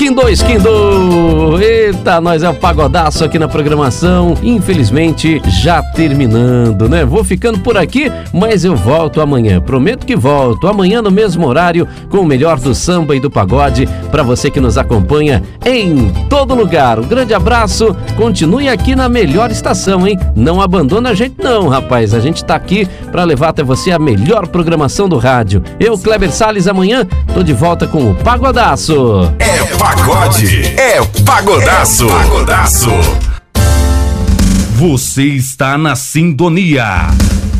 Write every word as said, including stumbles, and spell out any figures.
esquindou, esquindou. Eita, nós é o Pagodaço aqui na programação. Infelizmente, já terminando, né? Vou ficando por aqui, mas eu volto amanhã. Prometo que volto amanhã no mesmo horário com o melhor do samba e do pagode para você que nos acompanha em todo lugar. Um grande abraço. Continue aqui na melhor estação, hein? Não abandona a gente não, rapaz. A gente tá aqui para levar até você a melhor programação do rádio. Eu, Kleber Salles, amanhã tô de volta com o Pagodaço. É pagode, é pagodaço, é pagodaço. Você está na sintonia